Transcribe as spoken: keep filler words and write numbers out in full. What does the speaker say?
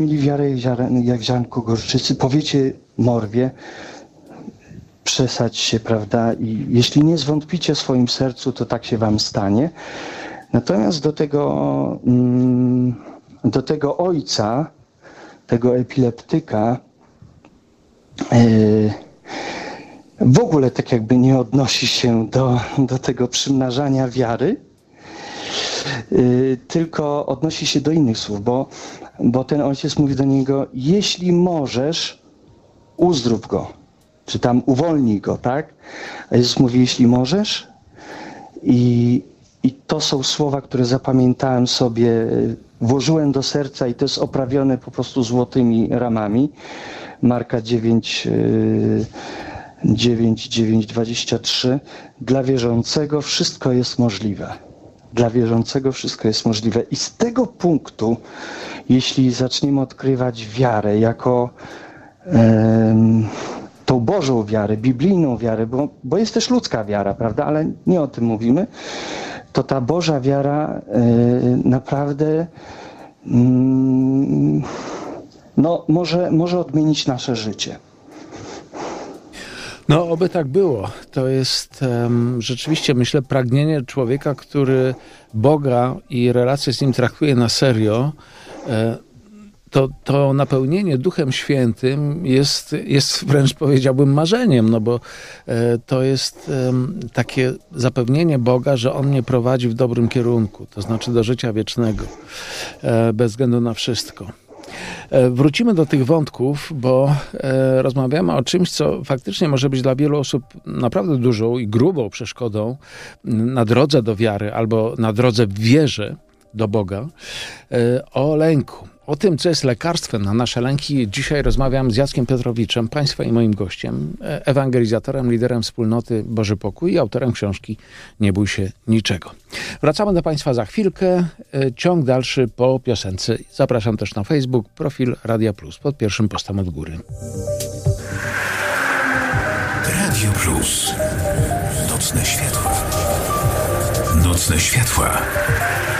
mieli wiarę jak, ziar- jak ziarnko gorczycy, powiecie morwie, przesadź się, prawda, i jeśli nie zwątpicie w swoim sercu, to tak się wam stanie. Natomiast do tego, mm, do tego ojca, tego epileptyka, yy, w ogóle tak jakby nie odnosi się do, do tego przymnażania wiary, yy, tylko odnosi się do innych słów, bo, bo ten ojciec mówi do niego, jeśli możesz, uzdrów go, czy tam uwolnij go, tak? A Jezus mówi, jeśli możesz, i, i to są słowa, które zapamiętałem sobie, włożyłem do serca i to jest oprawione po prostu złotymi ramami. Marka dziewięć, dziewięć, dziewięć, dwadzieścia trzy. Dla wierzącego wszystko jest możliwe. Dla wierzącego wszystko jest możliwe. I z tego punktu, jeśli zaczniemy odkrywać wiarę jako em, tą Bożą wiarę, biblijną wiarę, bo, bo jest też ludzka wiara, prawda? Ale nie o tym mówimy. To ta Boża wiara y, naprawdę y, no, może, może odmienić nasze życie. No, oby tak było. To jest um, rzeczywiście, myślę, pragnienie człowieka, który Boga i relacje z Nim traktuje na serio. E, to, to napełnienie Duchem Świętym jest, jest wręcz, powiedziałbym, marzeniem, no bo e, to jest e, takie zapewnienie Boga, że On mnie prowadzi w dobrym kierunku, to znaczy do życia wiecznego, e, bez względu na wszystko. Wrócimy do tych wątków, bo e, rozmawiamy o czymś, co faktycznie może być dla wielu osób naprawdę dużą i grubą przeszkodą na drodze do wiary albo na drodze w wierze do Boga, e, o lęku. O tym, co jest lekarstwem na nasze lęki, dzisiaj rozmawiam z Jackiem Piotrowiczem, Państwa i moim gościem, ewangelizatorem, liderem wspólnoty Boży Pokój i autorem książki Nie bój się niczego. Wracamy do Państwa za chwilkę. Ciąg dalszy po piosence. Zapraszam też na Facebook, profil Radia Plus, pod pierwszym postem od góry. Radio Plus. Nocne światła. Nocne światła.